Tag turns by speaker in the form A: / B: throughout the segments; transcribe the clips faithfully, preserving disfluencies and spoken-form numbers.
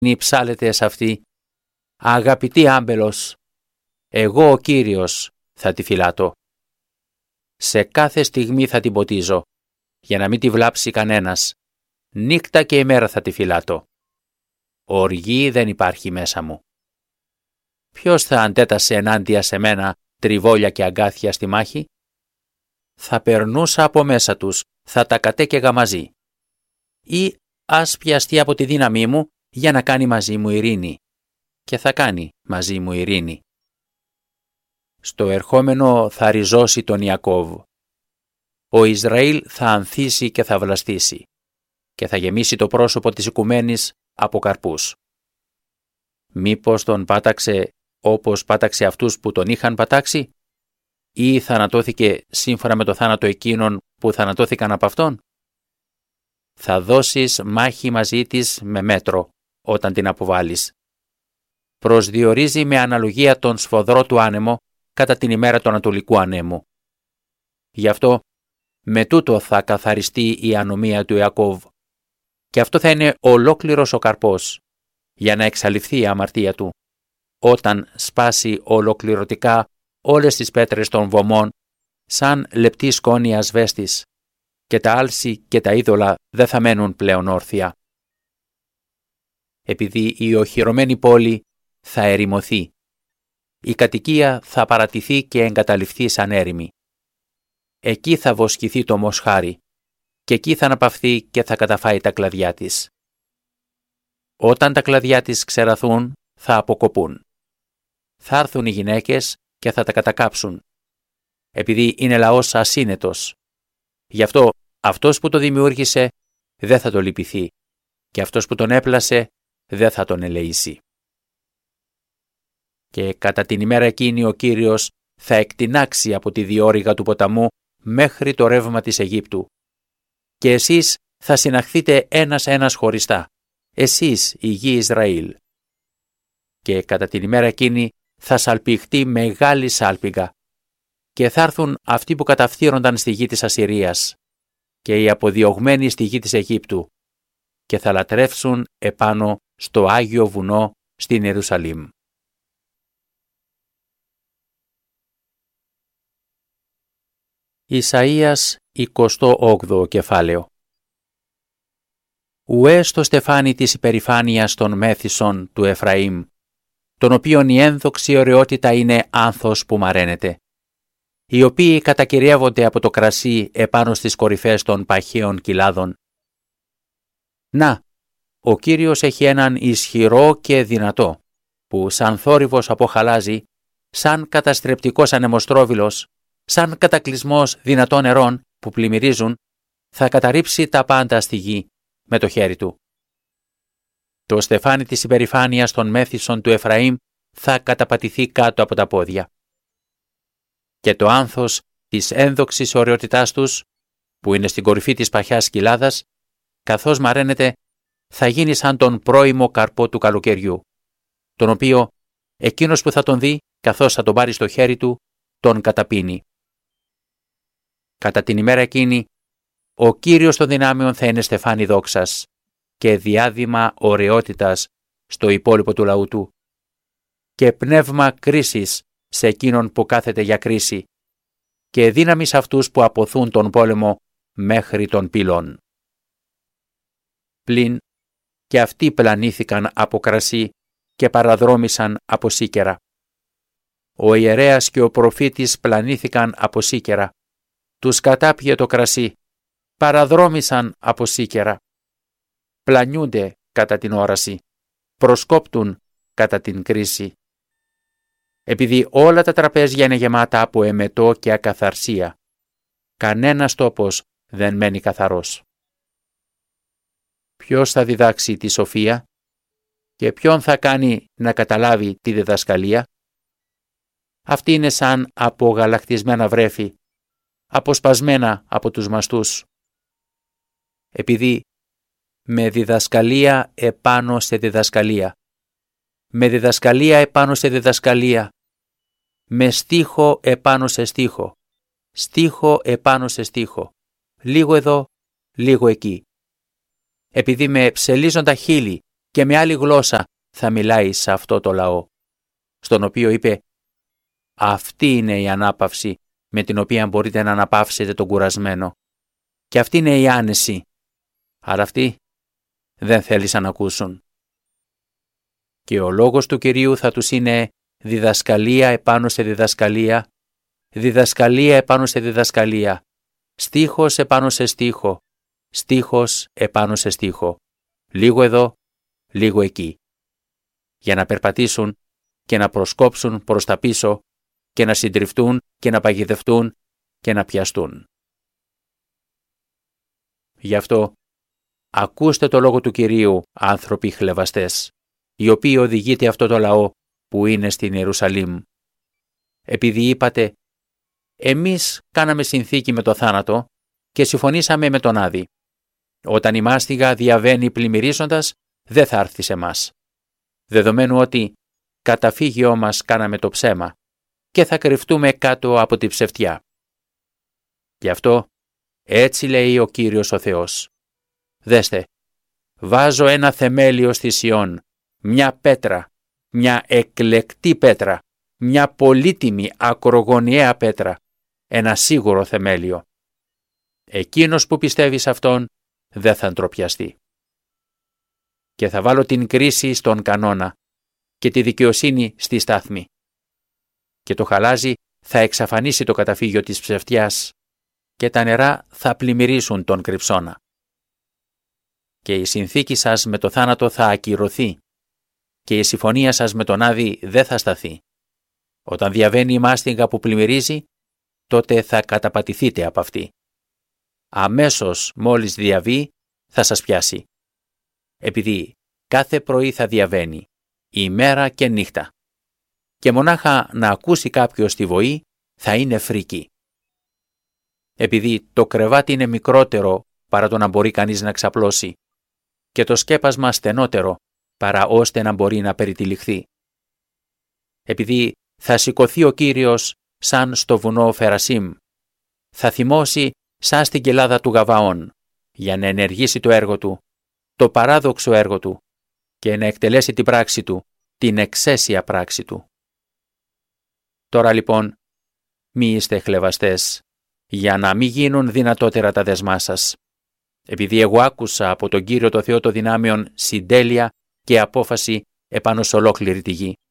A: ψάλετε σε αυτή, αγαπητή άμπελος, εγώ ο Κύριος θα τη φυλάτω. Σε κάθε στιγμή θα την ποτίζω, για να μην τη βλάψει κανένας. Νύχτα και ημέρα θα τη φυλάτω. Οργή δεν υπάρχει μέσα μου. Ποιος θα αντέτασε ενάντια σε μένα τριβόλια και αγκάθια στη μάχη? Θα περνούσα από μέσα τους, θα τα κατέκαιγα μαζί. Ή ας πιαστεί από τη δύναμή μου για να κάνει μαζί μου ειρήνη. Και θα κάνει μαζί μου ειρήνη. Στο ερχόμενο θα ριζώσει τον Ιακώβ. Ο Ισραήλ θα ανθίσει και θα βλαστήσει και θα γεμίσει το πρόσωπο της οικουμένης από καρπούς. Μήπως τον πάταξε όπως πάταξε αυτούς που τον είχαν πατάξει, ή θανατώθηκε σύμφωνα με το θάνατο εκείνων που θανατώθηκαν από αυτόν? Θα δώσεις μάχη μαζί της με μέτρο όταν την αποβάλεις. Προσδιορίζει με αναλογία τον σφοδρό του άνεμο κατά την ημέρα του Ανατολικού Ανέμου. Γι' αυτό με τούτο θα καθαριστεί η ανομία του Ιακώβ, και αυτό θα είναι ολόκληρος ο καρπός, για να εξαλειφθεί η αμαρτία του, όταν σπάσει ολοκληρωτικά όλες τις πέτρες των βωμών, σαν λεπτή σκόνη ασβέστης, και τα άλση και τα είδωλα δεν θα μένουν πλέον όρθια. Επειδή η οχυρωμένη πόλη θα ερημωθεί, η κατοικία θα παρατηθεί και εγκαταλειφθεί σαν έρημη. Εκεί θα βοσκηθεί το μοσχάρι, και εκεί θα αναπαυθεί και θα καταφάει τα κλαδιά της. Όταν τα κλαδιά της ξεραθούν, θα αποκοπούν. Θα έρθουν οι γυναίκες και θα τα κατακάψουν, επειδή είναι λαός ασύνετος. Γι' αυτό αυτός που το δημιούργησε δεν θα το λυπηθεί, και αυτός που τον έπλασε δεν θα τον ελεήσει. Και κατά την ημέρα εκείνη ο Κύριος θα εκτινάξει από τη διόρυγα του ποταμού μέχρι το ρεύμα της Αιγύπτου. Και εσείς θα συναχθείτε ένας-ένας χωριστά, εσείς η γη Ισραήλ. Και κατά την ημέρα εκείνη θα σαλπιχτεί μεγάλη σάλπιγγα, και θα έρθουν αυτοί που καταφθείρονταν στη γη της Ασσυρίας και οι αποδιωγμένοι στη γη της Αιγύπτου, και θα λατρεύσουν επάνω στο Άγιο Βουνό στην Ιερουσαλήμ. Ισαΐας εικοστό όγδοο κεφάλαιο. Ουέ στο στεφάνι της υπερηφάνειας των μέθησων του Εφραήμ, τον οποίον η ένδοξη ωραιότητα είναι άνθος που μαραίνεται, οι οποίοι κατακυριεύονται από το κρασί επάνω στις κορυφές των παχαίων κοιλάδων. Να, ο Κύριος έχει έναν ισχυρό και δυνατό, που σαν θόρυβος αποχαλάζει, σαν καταστρεπτικός ανεμοστρόβιλος, σαν κατακλυσμός δυνατών νερών που πλημμυρίζουν, θα καταρρύψει τα πάντα στη γη με το χέρι του. Το στεφάνι της υπερηφάνειας των μέθησων του Εφραήμ θα καταπατηθεί κάτω από τα πόδια. Και το άνθος της ένδοξης ωραιότητάς τους, που είναι στην κορυφή της παχιάς κοιλάδας, καθώς μαραίνεται, θα γίνει σαν τον πρώιμο καρπό του καλοκαιριού, τον οποίο εκείνος που θα τον δει, καθώς θα τον πάρει στο χέρι του, τον καταπίνει. Κατά την ημέρα εκείνη, ο Κύριος των δυνάμεων θα είναι στεφάνι δόξας και διάδημα ωραιότητας στο υπόλοιπο του λαού του, και πνεύμα κρίσης σε εκείνον που κάθεται για κρίση, και δύναμη σε αυτούς που αποθούν τον πόλεμο μέχρι των πύλων. Πλην και αυτοί πλανήθηκαν από κρασί και παραδρόμησαν από σίκερα. Ο ιερέας και ο προφήτης πλανήθηκαν από σίκερα. Τους κατάπιε το κρασί, παραδρόμησαν από σίκερα. Πλανιούνται κατά την όραση, προσκόπτουν κατά την κρίση. Επειδή όλα τα τραπέζια είναι γεμάτα από εμετό και ακαθαρσία, κανένας τόπος δεν μένει καθαρός. Ποιος θα διδάξει τη σοφία και ποιον θα κάνει να καταλάβει τη διδασκαλία? Αυτή είναι σαν απογαλακτισμένα βρέφη, αποσπασμένα από τους μαστούς. Επειδή με διδασκαλία επάνω σε διδασκαλία, με διδασκαλία επάνω σε διδασκαλία, με στίχο επάνω σε στίχο, στίχο επάνω σε στίχο, λίγο εδώ, λίγο εκεί. Επειδή με ψελίζουν τα χείλη και με άλλη γλώσσα θα μιλάει σε αυτό το λαό, στον οποίο είπε «Αυτή είναι η ανάπαυση με την οποία μπορείτε να αναπαύσετε τον κουρασμένο και αυτή είναι η άνεση». Αλλά αυτοί δεν θέλησαν να ακούσουν. Και ο λόγος του Κυρίου θα τους είναι διδασκαλία επάνω σε διδασκαλία, διδασκαλία επάνω σε διδασκαλία, στίχος επάνω σε στίχο, στίχος επάνω σε στίχο, λίγο εδώ, λίγο εκεί, για να περπατήσουν και να προσκόψουν προς τα πίσω και να συντριφτούν και να παγιδευτούν και να πιαστούν. Γι' αυτό ακούστε το λόγο του Κυρίου, άνθρωποι χλευαστές, οι οποίοι οδηγείτε αυτό το λαό που είναι στην Ιερουσαλήμ. Επειδή είπατε, εμείς κάναμε συνθήκη με το θάνατο και συμφωνήσαμε με τον Άδη. Όταν η μάστιγα διαβαίνει πλημμυρίζοντας, δεν θα έρθει σε μας. Δεδομένου ότι καταφύγιό μας κάναμε το ψέμα και θα κρυφτούμε κάτω από τη ψευτιά. Γι' αυτό έτσι λέει ο Κύριος ο Θεός. Δέστε, βάζω ένα θεμέλιο στη Σιών, μια πέτρα, μια εκλεκτή πέτρα, μια πολύτιμη ακρογωνιαία πέτρα, ένα σίγουρο θεμέλιο. Εκείνος που πιστεύει σε αυτόν δεν θα ντροπιαστεί. Και θα βάλω την κρίση στον κανόνα και τη δικαιοσύνη στη στάθμη. Και το χαλάζι θα εξαφανίσει το καταφύγιο της ψευτιάς και τα νερά θα πλημμυρίσουν τον κρυψώνα. Και η συνθήκη σας με το θάνατο θα ακυρωθεί και η συμφωνία σας με τον Άδη δεν θα σταθεί. Όταν διαβαίνει η μάστιγα που πλημμυρίζει, τότε θα καταπατηθείτε από αυτή. Αμέσως μόλις διαβεί θα σας πιάσει. Επειδή κάθε πρωί θα διαβαίνει, ημέρα και νύχτα. Και μονάχα να ακούσει κάποιος τη βοή θα είναι φρίκι. Επειδή το κρεβάτι είναι μικρότερο παρά το να μπορεί κανείς να ξαπλώσει και το σκέπασμα στενότερο παρά ώστε να μπορεί να περιτυλιχθεί. Επειδή θα σηκωθεί ο Κύριος σαν στο βουνό Φερασίμ, θα θυμώσει σαν στην κοιλάδα του Γαβαών για να ενεργήσει το έργο του, το παράδοξο έργο του και να εκτελέσει την πράξη του, την εξαίσια πράξη του. Τώρα λοιπόν μη είστε χλευαστές για να μην γίνουν δυνατότερα τα δεσμά σας. Επειδή εγώ άκουσα από τον Κύριο το Θεό των δυνάμεων συντέλεια και απόφαση επάνω σε ολόκληρη τη γη.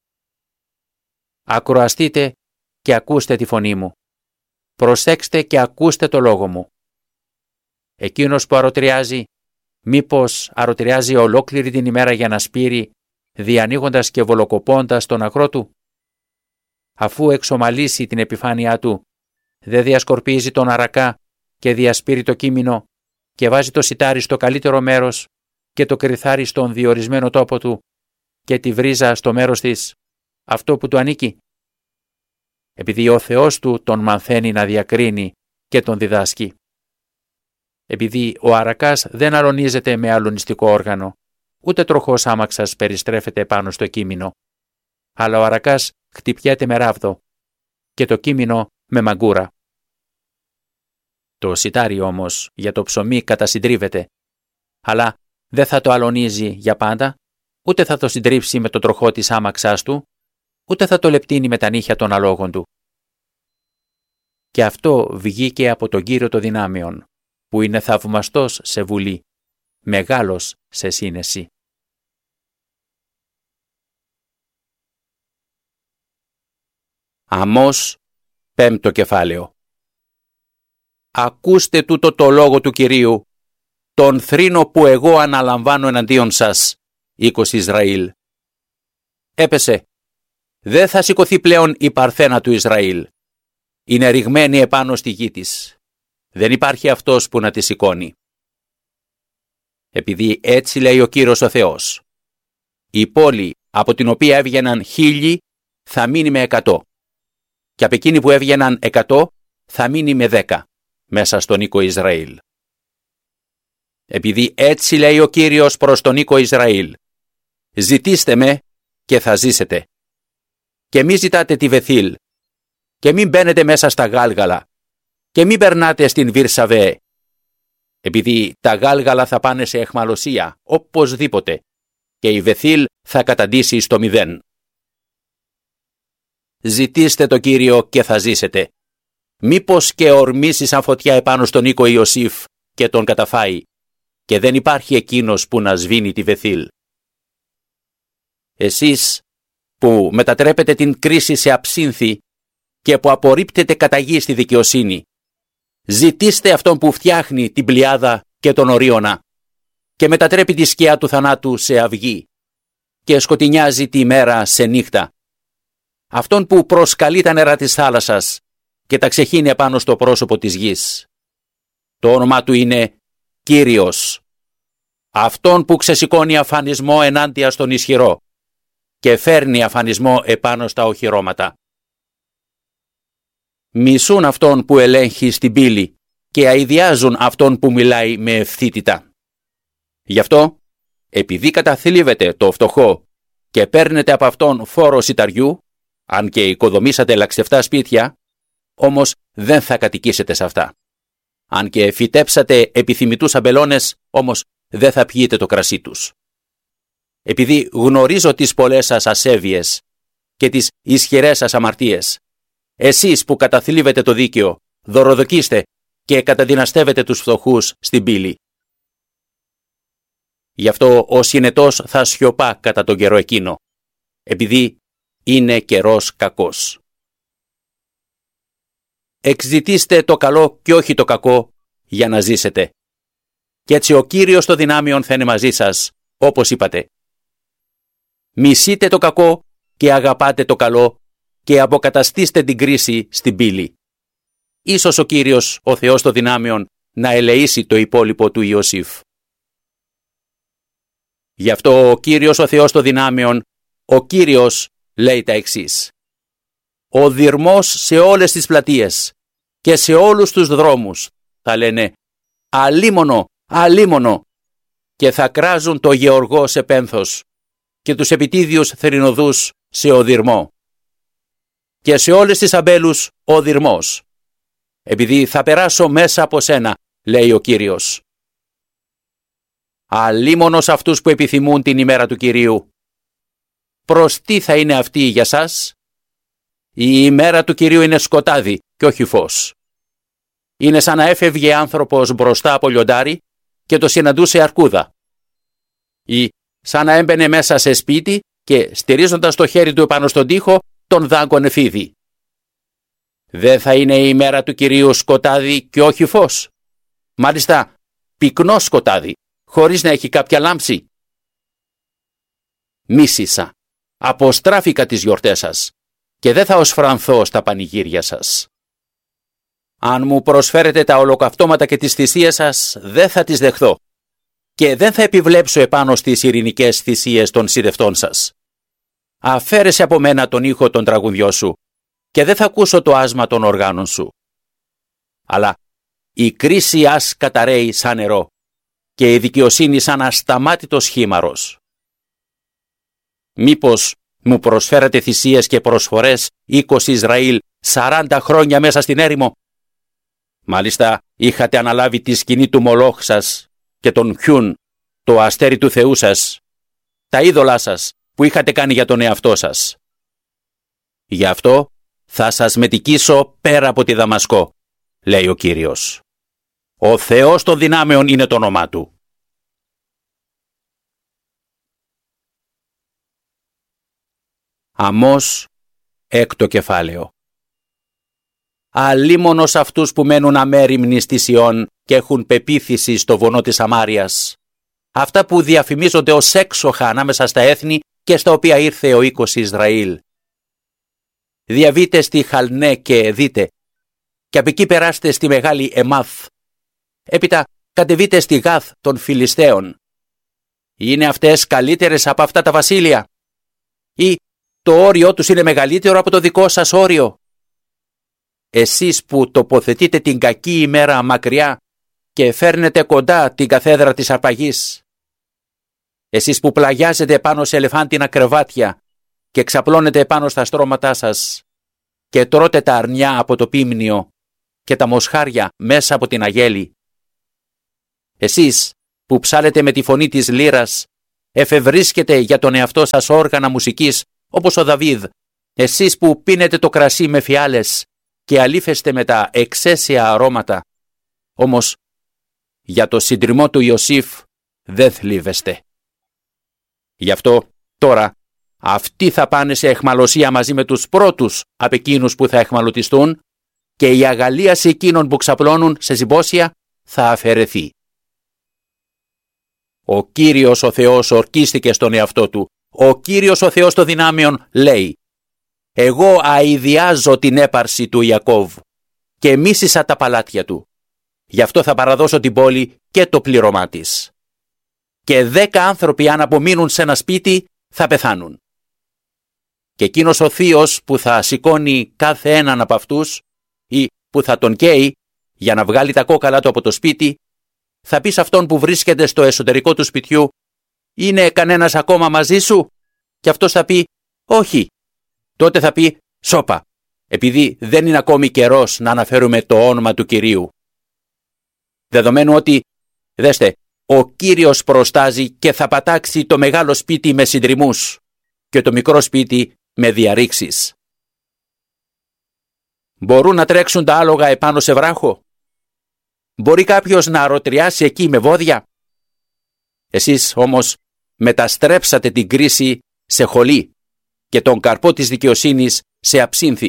A: Ακροαστείτε και ακούστε τη φωνή μου. Προσέξτε και ακούστε το λόγο μου. Εκείνος που αρωτριάζει, μήπως αρωτριάζει ολόκληρη την ημέρα για να σπείρει, διανοίγοντας και βολοκοπώντας τον αγρό του. Αφού εξομαλύσει την επιφάνειά του, δεν διασκορπίζει τον αρακά και διασπείρει το κείμενο και βάζει το σιτάρι στο καλύτερο μέρος και το κρυθάρι στον διορισμένο τόπο του και τη βρίζα στο μέρος της, αυτό που του ανήκει. Επειδή ο Θεός του τον μαθαίνει να διακρίνει και τον διδάσκει. Επειδή ο αρακάς δεν αλωνίζεται με αλωνιστικό όργανο, ούτε τροχός άμαξας περιστρέφεται πάνω στο κείμενο, αλλά ο αρακάς χτυπιέται με ράβδο και το κείμενο με μαγκούρα. Το σιτάρι όμως για το ψωμί κατασυντρίβεται, αλλά δεν θα το αλωνίζει για πάντα, ούτε θα το συντρίψει με το τροχό της άμαξάς του, ούτε θα το λεπτύνει με τα νύχια των αλόγων του. Και αυτό βγήκε από τον Κύριο των δυνάμεων, που είναι θαυμαστός σε βουλή, μεγάλος σε σύνεση. Αμώς, πέμπτο κεφάλαιο. Ακούστε τούτο το λόγο του Κυρίου, τον θρήνο που εγώ αναλαμβάνω εναντίον σας, οίκος Ισραήλ. Έπεσε. Δεν θα σηκωθεί πλέον η παρθένα του Ισραήλ. Είναι ρηγμένη επάνω στη γη της. Δεν υπάρχει αυτός που να τη σηκώνει. Επειδή έτσι λέει ο Κύριος ο Θεός. Η πόλη από την οποία έβγαιναν χίλιοι θα μείνει με εκατό. Και από εκείνοι που έβγαιναν εκατό θα μείνει με δέκα μέσα στον οίκο Ισραήλ. Επειδή έτσι λέει ο Κύριος προς τον οίκο Ισραήλ. Ζητήστε με και θα ζήσετε. Και μη ζητάτε τη Βεθήλ. Και μην μπαίνετε μέσα στα Γάλγαλα. Και μην περνάτε στην Βυρσαβέ. Επειδή τα Γάλγαλα θα πάνε σε αιχμαλωσία, οπωσδήποτε. και η Βεθήλ θα καταντήσει στο μηδέν. Ζητήστε το Κύριο και θα ζήσετε. Μήπως και ορμήσει σαν φωτιά επάνω στον οίκο Ιωσήφ και τον καταφάει, και δεν υπάρχει εκείνος που να σβήνει τη Βεθήλ. Εσείς που μετατρέπετε την κρίση σε αψύνθη και που απορρίπτετε καταγή στη δικαιοσύνη, ζητήστε αυτόν που φτιάχνει την πλειάδα και τον ορίωνα και μετατρέπει τη σκιά του θανάτου σε αυγή και σκοτεινιάζει τη μέρα σε νύχτα. Αυτόν που προσκαλεί τα νερά της θάλασσας και τα ξεχύνει επάνω στο πρόσωπο της γης. Το όνομά του είναι Κύριος. Αυτόν που ξεσηκώνει αφανισμό ενάντια στον ισχυρό και φέρνει αφανισμό επάνω στα οχυρώματα. Μισούν αυτόν που ελέγχει στην πύλη και αηδιάζουν αυτόν που μιλάει με ευθύτητα. Γι' αυτό, επειδή καταθλίβετε το φτωχό και παίρνετε από αυτόν φόρο σιταριού, αν και οικοδομήσατε λαξευτά σπίτια, όμως δεν θα κατοικήσετε σε αυτά. Αν και φυτέψατε επιθυμητούς αμπελώνες, όμως δεν θα πιείτε το κρασί τους. Επειδή γνωρίζω τις πολλές σας ασέβειες και τις ισχυρές σας αμαρτίες, εσείς που καταθλίβετε το δίκαιο, δωροδοκίστε και καταδυναστεύετε τους φτωχούς στην πύλη. Γι' αυτό ο συνετός θα σιωπά κατά τον καιρό εκείνο, επειδή είναι καιρός κακός. Εξζητήστε το καλό και όχι το κακό για να ζήσετε. Κι έτσι ο Κύριος των δυνάμεων θα είναι μαζί σας, όπως είπατε. Μισείτε το κακό και αγαπάτε το καλό και αποκαταστήστε την κρίση στην πύλη. Ίσως ο Κύριος, ο Θεός των δυνάμεων, να ελεήσει το υπόλοιπο του Ιωσήφ. Γι' αυτό ο Κύριος, ο Θεός των δυνάμεων, ο Κύριος λέει τα εξής. Ο δειρμός σε όλες τις πλατείες και σε όλους τους δρόμους θα λένε «Αλίμονο, αλίμονο» και θα κράζουν το γεωργό σε πένθος και τους επιτίδιους θερινοδούς σε οδυρμό. Και σε όλες τις αμπέλους ο δειρμός, επειδή θα περάσω μέσα από σένα, λέει ο Κύριος. Αλίμονος αυτούς που επιθυμούν την ημέρα του Κυρίου. Προς τι θα είναι αυτή για σας? Η ημέρα του Κυρίου είναι σκοτάδι και όχι φως. Είναι σαν να έφευγε άνθρωπος μπροστά από λιοντάρι και το συναντούσε αρκούδα. Ή σαν να έμπαινε μέσα σε σπίτι και στηρίζοντας το χέρι του επάνω στον τοίχο τον δάγκωνε φίδι. Δεν θα είναι η ημέρα του Κυρίου σκοτάδι και όχι φως? Μάλιστα πυκνό σκοτάδι, χωρίς να έχει κάποια λάμψη. Μίσησα, αποστράφηκα τις γιορτές σας και δεν θα οσφρανθώ στα πανηγύρια σας. Αν μου προσφέρετε τα ολοκαυτώματα και τις θυσίες σας, δεν θα τις δεχθώ και δεν θα επιβλέψω επάνω στις ειρηνικές θυσίες των σιδευτών σας. Αφαίρεσαι από μένα τον ήχο των τραγουδιών σου και δεν θα ακούσω το άσμα των οργάνων σου. Αλλά η κρίση ας καταραίει σαν νερό και η δικαιοσύνη σαν ασταμάτητος χήμαρος. Μήπως μου προσφέρατε θυσίες και προσφορές οίκος Ισραήλ σαράντα χρόνια μέσα στην έρημο? Μάλιστα είχατε αναλάβει τη σκηνή του Μολόχ σας και τον Χιούν, το αστέρι του Θεού σας, τα είδωλά σας που είχατε κάνει για τον εαυτό σας. Γι' αυτό θα σας μετικήσω πέρα από τη Δαμασκό, λέει ο Κύριος. Ο Θεός των δυνάμεων είναι το όνομά του. Αμώς, έκτο κεφάλαιο. Αλίμονος αυτούς που μένουν αμέριμνοι στη Σιών και έχουν πεποίθηση στο βονό της Σαμάριας, αυτά που διαφημίζονται ως έξοχα ανάμεσα στα έθνη και στα οποία ήρθε ο οίκος Ισραήλ. Διαβείτε στη Χαλνέ και δείτε, και από εκεί περάστε στη μεγάλη Εμάθ. Έπειτα κατεβείτε στη Γάθ των Φιλιστέων. Είναι αυτές καλύτερες από αυτά τα βασίλεια? Ή το όριό τους είναι μεγαλύτερο από το δικό σας όριο? Εσείς που τοποθετείτε την κακή ημέρα μακριά και φέρνετε κοντά την καθέδρα της αρπαγής. Εσείς που πλαγιάζετε πάνω σε ελεφάντινα κρεβάτια και ξαπλώνετε πάνω στα στρώματά σας και τρώτε τα αρνιά από το πίμνιο και τα μοσχάρια μέσα από την αγέλη. Εσείς που ψάλετε με τη φωνή της λύρας, εφευρίσκετε για τον εαυτό σας όργανα μουσικής, όπως ο Δαβίδ, εσείς που πίνετε το κρασί με φιάλες και αλήφεστε με τα εξαίσια αρώματα, όμως για το συντριμμό του Ιωσήφ δεν θλίβεστε. Γι' αυτό τώρα αυτοί θα πάνε σε αιχμαλωσία μαζί με τους πρώτους από εκείνους που θα αιχμαλωτιστούν και η αγαλίαση εκείνων που ξαπλώνουν σε συμπόσια θα αφαιρεθεί. Ο Κύριος ο Θεός ορκίστηκε στον εαυτό του. Ο Κύριος ο Θεός των δυνάμεων λέει: «Εγώ αηδιάζω την έπαρση του Ιακώβ και μίσησα τα παλάτια του. Γι' αυτό θα παραδώσω την πόλη και το πλήρωμά της. Και δέκα άνθρωποι αν απομείνουν σε ένα σπίτι θα πεθάνουν. Και εκείνος ο θείος που θα σηκώνει κάθε έναν από αυτούς ή που θα τον καίει για να βγάλει τα κόκαλα του από το σπίτι, θα πει σε αυτόν που βρίσκεται στο εσωτερικό του σπιτιού: «Είναι κανένας ακόμα μαζί σου?» Και αυτός θα πει: «Όχι». Τότε θα πει: «Σώπα, επειδή δεν είναι ακόμη καιρός να αναφέρουμε το όνομα του Κυρίου». Δεδομένου ότι, δέστε, ο Κύριος προστάζει και θα πατάξει το μεγάλο σπίτι με συντριμμούς και το μικρό σπίτι με διαρρήξεις. Μπορούν να τρέξουν τα άλογα επάνω σε βράχο? Μπορεί κάποιος να αρωτριάσει εκεί με βόδια? Εσείς όμως μεταστρέψατε την κρίση σε χολή και τον καρπό της δικαιοσύνης σε αψύνθη.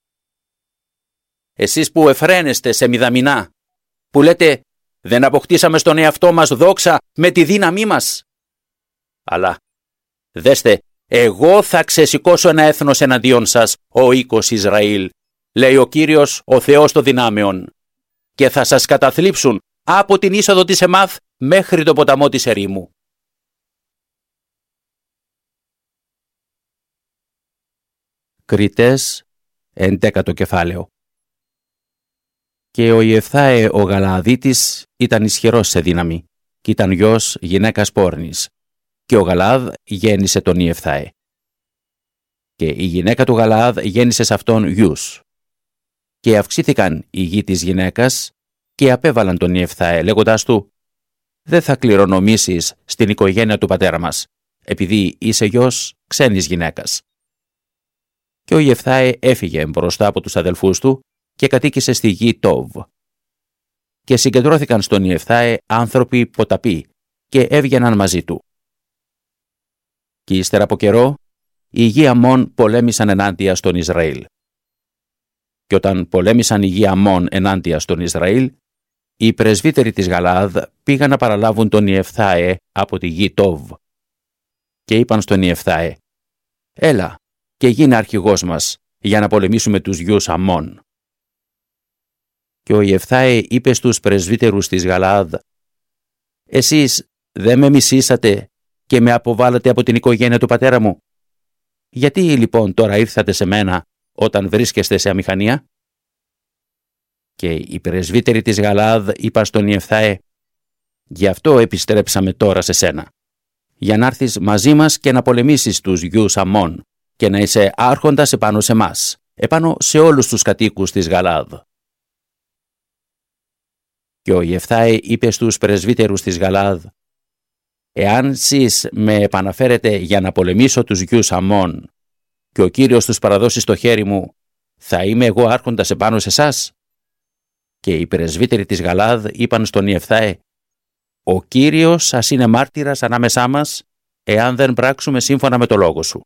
A: Εσείς που εφραίνεστε σε μηδαμινά, που λέτε «Δεν αποκτήσαμε στον εαυτό μας δόξα με τη δύναμή μας». Αλλά, δέστε, εγώ θα ξεσηκώσω ένα έθνος εναντίον σας, ο οίκος Ισραήλ, λέει ο Κύριος ο Θεός των δυνάμεων, και θα σας καταθλίψουν από την είσοδο της Εμάθ μέχρι το ποταμό της ερήμου. Κριτές, εντέκατο κεφάλαιο. Και ο Ιεφθάε ο Γαλααδίτης ήταν ισχυρός σε δύναμη και ήταν γιος γυναίκας πόρνης, και ο Γαλαάδ γέννησε τον Ιεφθάε. Και η γυναίκα του Γαλαάδ γέννησε σε αυτόν γιους. Και αυξήθηκαν οι γη της γυναίκας και απέβαλαν τον Ιεφθάε, λέγοντάς του: «Δεν θα κληρονομήσεις στην οικογένεια του πατέρα μας, επειδή είσαι γιος ξένης γυναίκας». Και ο Ιεφθάε έφυγε μπροστά από τους αδελφούς του και κατοίκησε στη γη Τόβ. Και συγκεντρώθηκαν στον Ιεφθάε άνθρωποι ποταποί και έβγαιναν μαζί του. Και ύστερα από καιρό, οι γη Αμμών πολέμησαν ενάντια στον Ισραήλ. Και όταν πολέμησαν οι γη Αμμών ενάντια στον Ισραήλ, οι πρεσβύτεροι της Γαλαάδ πήγαν να παραλάβουν τον Ιεφθάε από τη γη Τόβ. Και είπαν στον Ιεφθάε: «Έλα και γίνε αρχηγός μας για να πολεμήσουμε τους γιους Αμμών». Και ο Ιεφθάε είπε στους πρεσβύτερους της Γαλαάδ: «Εσείς δεν με μισήσατε και με αποβάλατε από την οικογένεια του πατέρα μου? Γιατί λοιπόν τώρα ήρθατε σε μένα όταν βρίσκεστε σε αμηχανία?» Και οι πρεσβύτεροι της Γαλαάδ είπαν στον Ιεφθάε: «Γι' αυτό επιστρέψαμε τώρα σε σένα, για να έρθεις μαζί μας και να πολεμήσεις τους γιους Αμμών και να είσαι άρχοντας επάνω σε μας, επάνω σε όλους τους κατοίκους της Γαλαάδ». Και ο Ιεφθάε είπε στους πρεσβύτερους της Γαλαάδ: «Εάν εσείς με επαναφέρετε για να πολεμήσω τους γιους Αμμών και ο Κύριος τους παραδώσει στο χέρι μου, θα είμαι εγώ άρχοντας επάνω σε εσάς?» Και οι πρεσβύτεροι της Γαλαάδ είπαν στον Ιεφθάε: «Ο Κύριος σας είναι μάρτυρας ανάμεσά μας, εάν δεν πράξουμε σύμφωνα με το λόγο σου».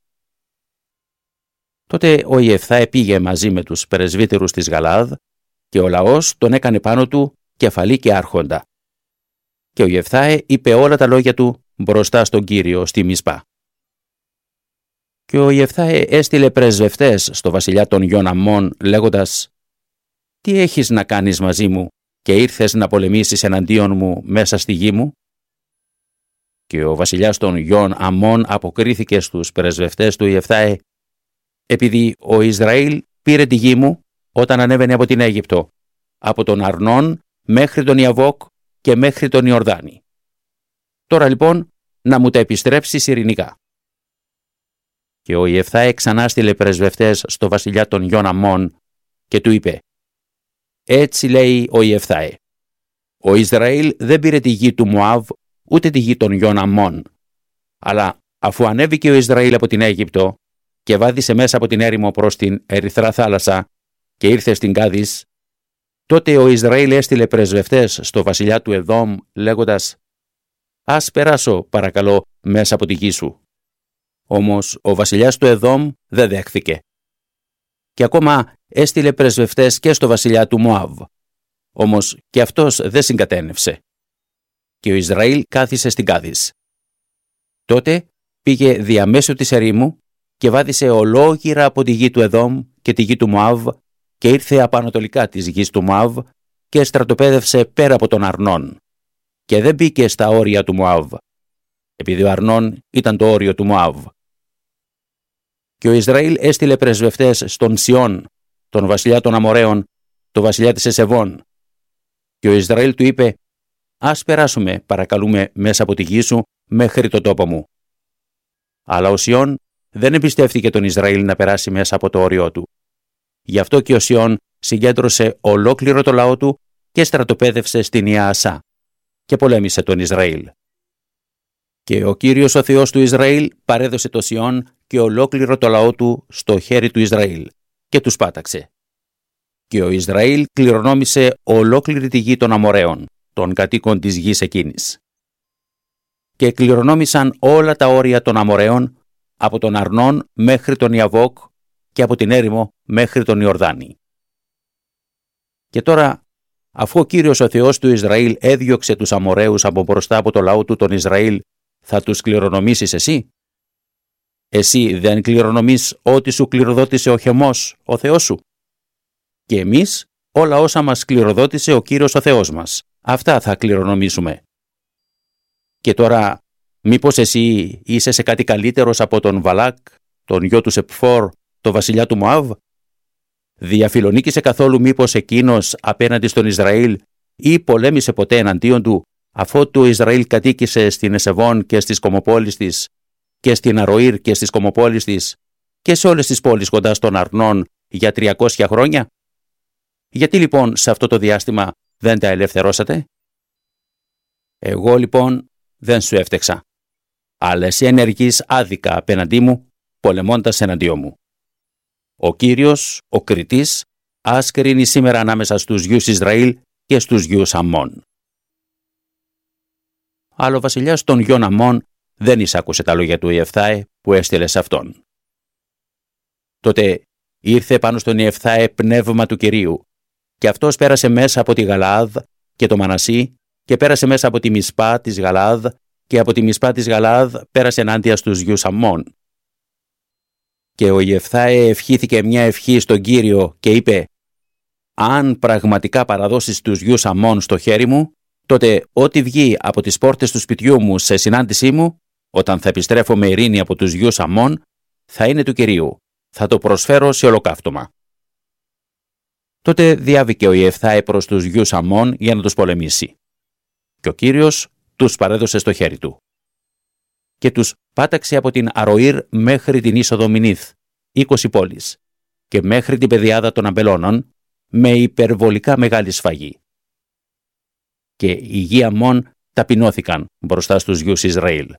A: Τότε ο Ιεφθάε πήγε μαζί με τους πρεσβύτερους της Γαλαάδ και ο λαός τον έκανε πάνω του κεφαλή και άρχοντα. Και ο Ιεφθάε είπε όλα τα λόγια του μπροστά στον Κύριο στη Μισπά. Και ο Ιεφθάε έστειλε πρεσβευτές στο βασιλιά των γιων Αμμών, λέγοντας: «Τι έχεις να κάνεις μαζί μου και ήρθες να πολεμήσεις εναντίον μου μέσα στη γη μου?» Και ο βασιλιάς των γιων Αμμών αποκρίθηκε στους πρεσβευτές του Ιεφθάε: «Επειδή ο Ισραήλ πήρε τη γη μου όταν ανέβαινε από την Αίγυπτο, από τον Αρνών μέχρι τον Ιαβόκ και μέχρι τον Ιορδάνη. Τώρα λοιπόν να μου τα επιστρέψεις ειρηνικά». Και ο Ιεφθάε ξανά στείλε πρεσβευτές στο βασιλιά των γιων Αμμών και του είπε: «Έτσι λέει ο Ιεφθάε, ο Ισραήλ δεν πήρε τη γη του Μωάβ ούτε τη γη των γιων Αμμών. Αλλά αφού ανέβηκε ο Ισραήλ από την Αίγυπτο και βάδισε μέσα από την έρημο προς την Ερυθρά θάλασσα και ήρθε στην Κάδης, τότε ο Ισραήλ έστειλε πρεσβευτές στο βασιλιά του Εδόμ λέγοντας «Ας περάσω, παρακαλώ, μέσα από τη γη σου». Όμως ο βασιλιάς του Εδόμ δεν δέχθηκε. Και ακόμα έστειλε πρεσβευτές και στο βασιλιά του Μωάβ. Όμως και αυτός δεν συγκατένευσε. Και ο Ισραήλ κάθισε στην Κάδης. Τότε πήγε διαμέσου της ερήμου και βάδισε ολόγυρα από τη γη του Εδόμ και τη γη του Μωάβ και ήρθε από ανατολικά της γης του Μωάβ και στρατοπέδευσε πέρα από τον Αρνών. Και δεν μπήκε στα όρια του Μωάβ, επειδή ο Αρνών ήταν το όριο του Μωάβ. Και ο Ισραήλ έστειλε πρεσβευτές στον Σιών, τον βασιλιά των Αμοραίων, τον βασιλιά της Εσεβών. Και ο Ισραήλ του είπε «Ας περάσουμε, παρακαλούμε, μέσα από τη γη σου μέχρι το τόπο μου». Αλλά ο Σιών δεν εμπιστεύτηκε τον Ισραήλ να περάσει μέσα από το όριό του. Γι' αυτό και ο Σιών συγκέντρωσε ολόκληρο το λαό του και στρατοπέδευσε στην Ιαασά και πολέμησε τον Ισραήλ. Και ο Κύριος ο Θεός του Ισραήλ παρέδωσε το Σιών και ολόκληρο το λαό του στο χέρι του Ισραήλ και τους πάταξε. Και ο Ισραήλ κληρονόμησε ολόκληρη τη γη των Αμοραίων, των κατοίκων της γης εκείνης. Και κληρονόμησαν όλα τα όρια των Αμοραίων από τον Αρνών μέχρι τον Ιαβόκ και από την έρημο μέχρι τον Ιορδάνη. Και τώρα, αφού ο Κύριος ο Θεός του Ισραήλ έδιωξε τους Αμοραίους από μπροστά από το λαό του τον Ισραήλ, θα τους κληρονομήσεις εσύ? Εσύ δεν κληρονομείς ό,τι σου κληροδότησε ο Χεμός, ο Θεός σου? Και εμείς όλα όσα μας κληροδότησε ο Κύριος ο Θεός μας, αυτά θα κληρονομήσουμε. Και τώρα, μήπως εσύ είσαι σε κάτι καλύτερος από τον Βαλάκ, τον γιο του Σεπφόρ, το βασιλιά του Μωάβ? Διαφιλονίκησε καθόλου μήπως εκείνος απέναντι στον Ισραήλ ή πολέμησε ποτέ εναντίον του, αφού το Ισραήλ κατοίκησε στην Εσεβών και στις κομοπόλεις της και στην Αροήρ και στις κομοπόλεις της και σε όλες τις πόλεις κοντά στον Αρνών για τριακόσια χρόνια? Γιατί λοιπόν σε αυτό το διάστημα δεν τα ελευθερώσατε? Εγώ λοιπόν δεν σου έφτεξα, αλλά εσύ ενεργείς άδικα απέναντί μου, πολεμώντας εναντίον μου. Ο Κύριος, ο κριτής, ας κρίνει σήμερα ανάμεσα στους γιους Ισραήλ και στους γιους Αμμών. Αλλά ο βασιλιάς των γιων Αμμών δεν εισάκουσε τα λόγια του Ιεφθάε που έστειλε σε αυτόν. Τότε ήρθε πάνω στον Ιεφθάε πνεύμα του Κυρίου και αυτός πέρασε μέσα από τη Γαλαάδ και το Μανασί και πέρασε μέσα από τη Μισπά της Γαλαάδ και από τη Μισπά της Γαλαάδ πέρασε ενάντια στους γιους Αμμών. Και ο Ιεφθάε ευχήθηκε μια ευχή στον Κύριο και είπε «Αν πραγματικά παραδώσεις τους γιους Αμμών στο χέρι μου, τότε ό,τι βγει από τις πόρτες του σπιτιού μου σε συνάντησή μου, όταν θα επιστρέφω με ειρήνη από τους γιους Αμμών, θα είναι του Κυρίου. Θα το προσφέρω σε ολοκαύτωμα». Τότε διάβηκε ο Ιεφθάε προς τους γιους Αμμών για να τους πολεμήσει. Και ο Κύριος τους παρέδωσε στο χέρι του. Και τους πάταξε από την Αροήρ μέχρι την είσοδο Μινίθ, είκοσι πόλεις, και μέχρι την πεδιάδα των Αμπελώνων, με υπερβολικά μεγάλη σφαγή. Και οι γιοι Αμμών ταπεινώθηκαν μπροστά στους γιους Ισραήλ.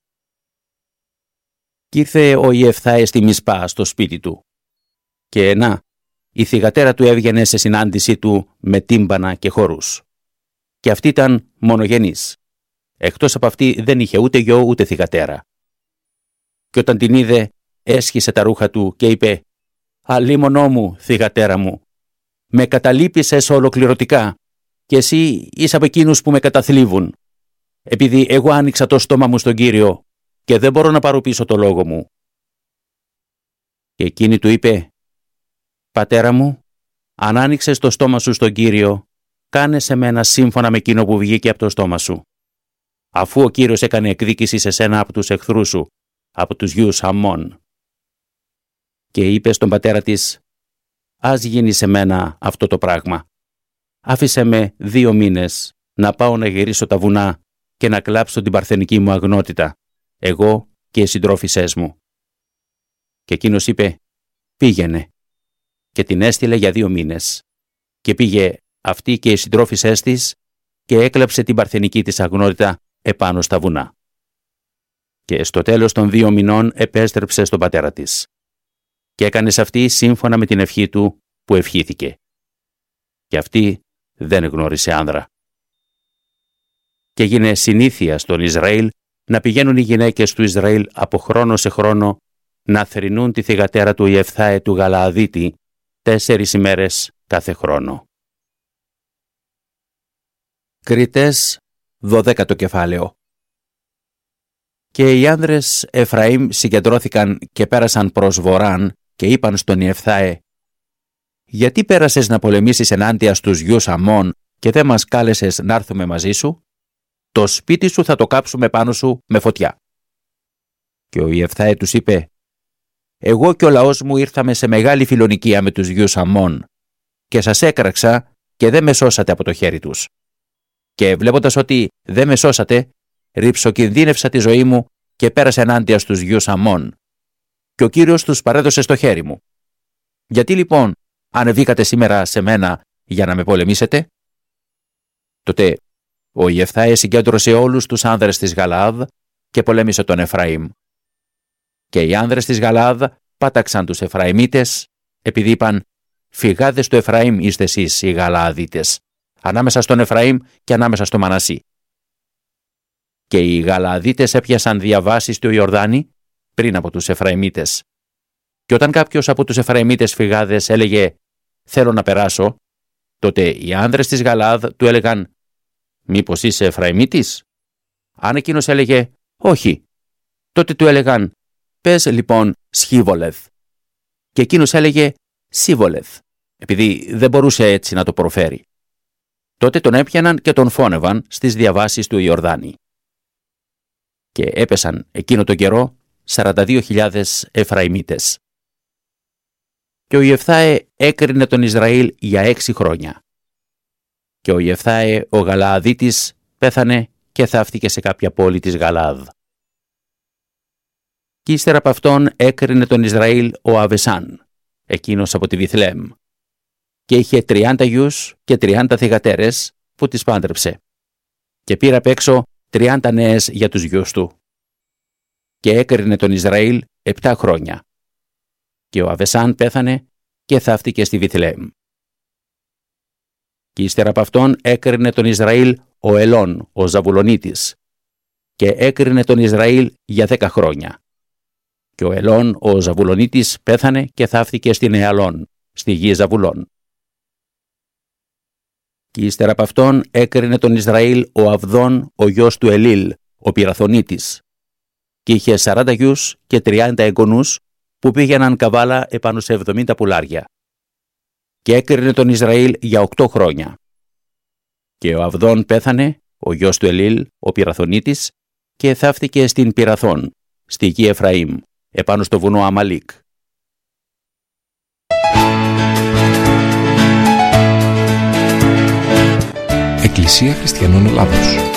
A: Κι ήρθε ο Ιεφθάε στη Μισπά στο σπίτι του. Και να, η θυγατέρα του έβγαινε σε συνάντησή του με τύμπανα και χορούς. Και αυτή ήταν μονογενής. Εκτός από αυτή δεν είχε ούτε γιο ούτε θυγατέρα. Και όταν την είδε, έσχισε τα ρούχα του και είπε «Αλίμονό μου, θυγατέρα μου, με καταλείπησες ολοκληρωτικά και εσύ είσαι από εκείνους που με καταθλίβουν, επειδή εγώ άνοιξα το στόμα μου στον Κύριο και δεν μπορώ να πάρω πίσω το λόγο μου». Και εκείνη του είπε «Πατέρα μου, αν άνοιξες το στόμα σου στον Κύριο, κάνε σε μένα σύμφωνα με εκείνο που βγήκε από το στόμα σου. Αφού ο Κύριος έκανε εκδίκηση σε σένα από τους εχθρούς σου, από τους γιους Αμμών». Και είπε στον πατέρα της «Ας γίνει σε μένα αυτό το πράγμα. Άφησε με δύο μήνες να πάω να γυρίσω τα βουνά και να κλάψω την παρθενική μου αγνότητα, εγώ και οι συντρόφισσές μου». Και εκείνος είπε «Πήγαινε». Και την έστειλε για δύο μήνες. Και πήγε αυτή και οι συντρόφισσές της και έκλαψε την παρθενική της αγνότητα επάνω στα βουνά. και στο τέλος των δύο μηνών επέστρεψε στον πατέρα της. Και έκανε σε αυτή σύμφωνα με την ευχή του που ευχήθηκε. Και αυτή δεν γνώρισε άνδρα. Και έγινε συνήθεια στον Ισραήλ να πηγαίνουν οι γυναίκες του Ισραήλ από χρόνο σε χρόνο να θρηνούν τη θυγατέρα του Ιεφθάε του Γαλααδίτη τέσσερις ημέρες κάθε χρόνο. Κριτές, δωδέκατο κεφάλαιο. Και οι άνδρες Εφραήμ συγκεντρώθηκαν και πέρασαν προς βορράν και είπαν στον Ιεφθάε: «Γιατί πέρασες να πολεμήσεις ενάντια στους γιους Αμών και δεν μας κάλεσες να έρθουμε μαζί σου? Το σπίτι σου θα το κάψουμε πάνω σου με φωτιά». Και ο Ιεφθάε τους είπε: «Εγώ και ο λαός μου ήρθαμε σε μεγάλη φιλονικία με τους γιους Αμών και σας έκραξα και δεν με σώσατε από το χέρι τους. Και βλέποντας ότι δεν με σώσατε, ρυψοκινδύνευσα τη ζωή μου και πέρασα ενάντια στους γιους Αμών. Και ο Κύριος τους παρέδωσε στο χέρι μου. Γιατί λοιπόν ανεβήκατε σήμερα σε μένα για να με πολεμήσετε?» Τότε ο Ιεφθάε συγκέντρωσε όλους τους άνδρες της Γαλαάδ και πολέμησε τον Εφραήμ. Και οι άνδρες της Γαλαάδ πάταξαν τους Εφραημίτες, επειδή είπαν: «Φυγάδες του Εφραήμ είστε εσείς οι Γαλααδίτες, ανάμεσα στον Εφραήμ και ανάμεσα στο Μανασί». Και οι Γαλααδίτες έπιασαν διαβάσεις του Ιορδάνη πριν από τους Εφραημίτες. Και όταν κάποιος από τους Εφραημίτες φυγάδες έλεγε «Θέλω να περάσω», τότε οι άνδρες της Γαλαάδ του έλεγαν «Μήπως είσαι Εφραημίτης?» Αν εκείνος έλεγε «Όχι», τότε του έλεγαν «Πες λοιπόν Σχίβολεθ». Και εκείνος έλεγε Σίβολεθ, επειδή δεν μπορούσε έτσι να το προφέρει. Τότε τον έπιαναν και τον φώνευαν στις διαβάσεις του Ιορδάνη. Και έπεσαν εκείνο τον καιρό σαράντα δύο χιλιάδες Εφραημίτες. Και ο Ιεφθάε έκρινε τον Ισραήλ για έξι χρόνια. Και ο Ιεφθάε ο Γαλααδίτης πέθανε και θαύτηκε σε κάποια πόλη της Γαλαάδ. Και ύστερα από αυτόν έκρινε τον Ισραήλ ο Αβεσάν, εκείνος από τη Βιθλέμ, και είχε τριάντα γιους και τριάντα θυγατέρες που τις πάντρεψε, και πήρε απ' έξω τριάντα νέες για τους γιους του. Και έκρινε τον Ισραήλ επτά χρόνια. Και ο Αβεσάν πέθανε και θαύτηκε στη Βιθλέμ. Και ύστερα από αυτόν έκρινε τον Ισραήλ ο Ελών, ο Ζαβουλονίτης, και έκρινε τον Ισραήλ για δέκα χρόνια. Και ο Ελών, ο Ζαβουλονίτης, πέθανε και θαύτηκε στην Εαλών, στη γη Ζαβουλών. Και ύστερα από αυτόν έκρινε τον Ισραήλ ο Αβδών, ο γιος του Ελίλ, ο Πυραθωνίτης, και είχε σαράντα γιους και τριάντα εγγονούς που πήγαιναν καβάλα επάνω σε εβδομήντα πουλάρια. Και έκρινε τον Ισραήλ για οκτώ χρόνια. Και ο Αβδών πέθανε, ο γιος του Ελίλ, ο Πυραθωνίτης, και θαύτηκε στην Πυραθών, στη γη Εφραήμ, επάνω στο βουνό Αμαλίκ.
B: Εκκλησία Χριστιανών Ελλάδος.